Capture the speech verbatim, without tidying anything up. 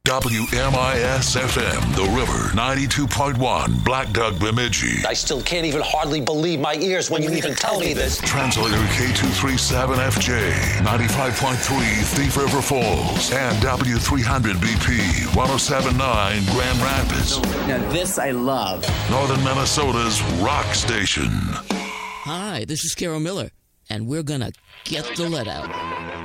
W M I S F M, The River, ninety-two point one, Black Duck, Bemidji. I still can't even hardly believe my ears when you even tell me this. Translator K two thirty-seven F J, ninety-five point three, Thief River Falls, and W three hundred B P, one oh seven point nine, Grand Rapids. Now this I love. Northern Minnesota's rock station. Hi, this is Carol Miller, and we're gonna get the let out.